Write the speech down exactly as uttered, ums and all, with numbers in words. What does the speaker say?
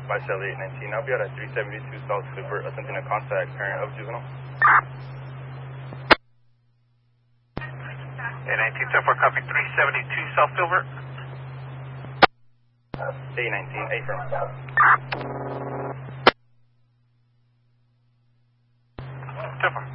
by Shelly eight nineteen. I'll be out at three seventy-two South Filbert, attempting to contact parent of juvenile. eight nineteen, ten four, copy three seventy-two South Filbert. eight nineteen, eight from. ten four.